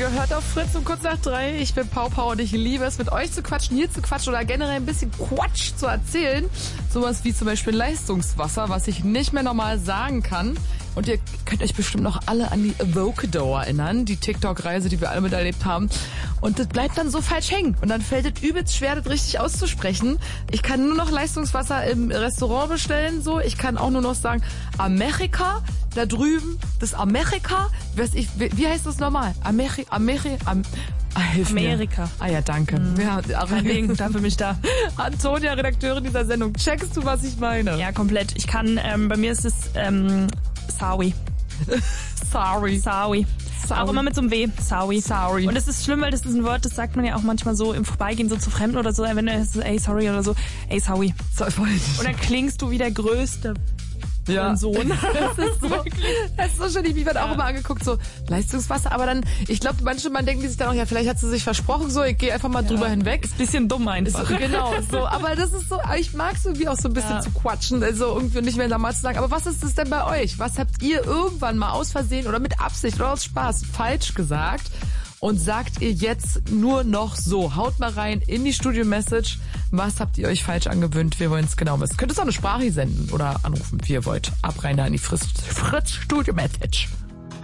Ihr hört auf Fritz um kurz nach 3. Ich bin Pau Pau und ich liebe es, mit euch zu quatschen, hier zu quatschen oder generell ein bisschen Quatsch zu erzählen. Sowas wie zum Beispiel Leistungswasser, was ich nicht mehr normal sagen kann. Und ihr könnt euch bestimmt noch alle an die Avocado erinnern, die TikTok-Reise, die wir alle miterlebt haben. Und das bleibt dann so falsch hängen. Und dann fällt es übelst schwer, das richtig auszusprechen. Ich kann nur noch Leistungswasser im Restaurant bestellen, so. Ich kann auch nur noch sagen, Amerika, da drüben, das Amerika. Wie heißt das nochmal? Amerika. Hilf Amerika. Mir. Ah ja, danke. Ja, dafür mich da. Antonia, Redakteurin dieser Sendung. Checkst du, was ich meine? Ja, komplett. Ich kann, bei mir ist es Sawi. Sawi. Auch immer mit so einem W. Sawi. Und das ist schlimm, weil das ist ein Wort, das sagt man ja auch manchmal so im Vorbeigehen so zu Fremden oder so, wenn du so, ey, sorry oder so, ey, Sawi. Und dann klingst du wie der Größte. Ja. Sohn. Das ist so schön, wie wird auch immer angeguckt, so Leistungswasser, aber dann, ich glaube, manche denken die sich dann auch, ja, vielleicht hat sie sich versprochen, so, ich gehe einfach mal drüber hinweg. Ist ein bisschen dumm einfach. So, genau, so, aber das ist so, ich mag es irgendwie auch so ein bisschen zu quatschen, also irgendwie nicht mehr normal zu sagen, aber was ist das denn bei euch? Was habt ihr irgendwann mal aus Versehen oder mit Absicht oder aus Spaß falsch gesagt? Und sagt ihr jetzt nur noch so. Haut mal rein in die Studio-Message. Was habt ihr euch falsch angewöhnt? Wir wollen es genau wissen. Könnt ihr es auch eine Sprache senden oder anrufen, wie ihr wollt. Ab rein da in die Fritz-Studio-Message.